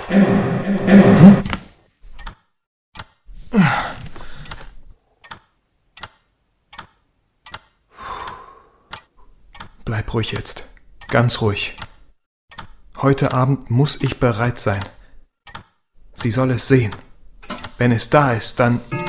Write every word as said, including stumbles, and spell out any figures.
Emma. Bleib ruhig jetzt. Ganz ruhig. Heute Abend muss ich bereit sein. Sie soll es sehen. Wenn es da ist, dann...